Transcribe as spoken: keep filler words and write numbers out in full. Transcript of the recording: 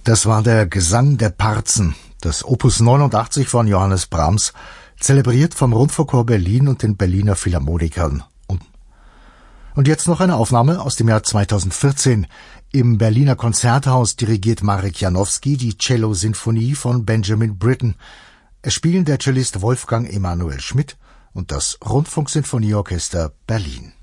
Das war der Gesang der Parzen, das Opus neunundachtzig von Johannes Brahms, zelebriert vom Rundfunkchor Berlin und den Berliner Philharmonikern. Und, und jetzt noch eine Aufnahme aus dem Jahr zweitausendvierzehn. Im Berliner Konzerthaus dirigiert Marek Janowski die Cello-Sinfonie von Benjamin Britten. Es spielen der Cellist Wolfgang Emanuel Schmidt und das Rundfunksinfonieorchester Berlin.